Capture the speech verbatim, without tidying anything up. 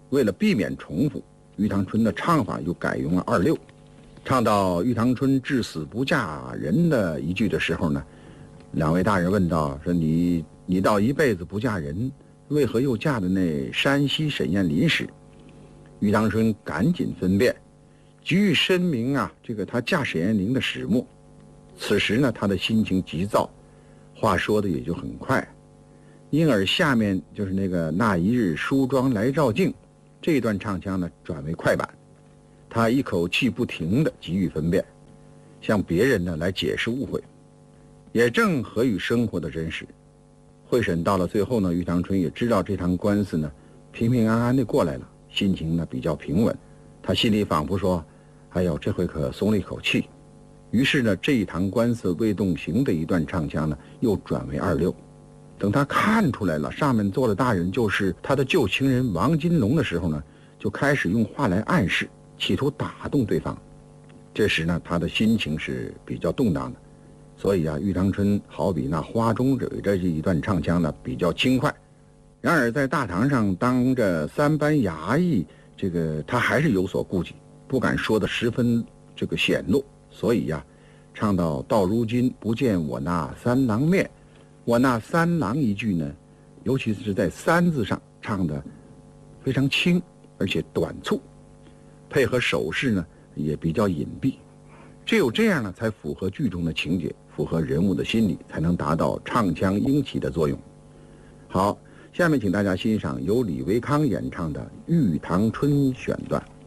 为了避免重复，玉堂春的唱法又改用了二六。唱到玉堂春至死不嫁人的一句的时候呢，两位大人问道：说你你到一辈子不嫁人，为何又嫁的那山西沈燕林氏？玉堂春赶紧分辨，急于申明啊，这个他嫁沈燕林的始末。此时呢，他的心情急躁，话说的也就很快，因而下面就是那个那一日梳妆来照镜这一段唱腔呢，转为快板。他一口气不停地急于分辨，向别人呢来解释误会，也正合于生活的真实。会审到了最后呢，玉堂春也知道这场官司呢平平安安地过来了，心情呢比较平稳，他心里仿佛说：哎呦，这回可松了一口气。于是呢，这一堂官司未动刑的一段唱腔呢，又转为二六。等他看出来了上面坐的大人就是他的旧情人王金龙的时候呢，就开始用话来暗示，企图打动对方。这时呢，他的心情是比较动荡的，所以啊，玉堂春好比那花中蕊这一段唱腔呢比较轻快。然而在大堂上当着三班衙役，这个他还是有所顾忌，不敢说的十分这个显露。所以呀，唱到到如今不见我那三郎面，我那三郎一句呢，尤其是在三字上唱的非常轻而且短促，配合手势呢也比较隐蔽。只有这样呢，才符合剧中的情节，符合人物的心理，才能达到唱腔应起的作用。好，下面请大家欣赏由李维康演唱的《玉堂春》选段。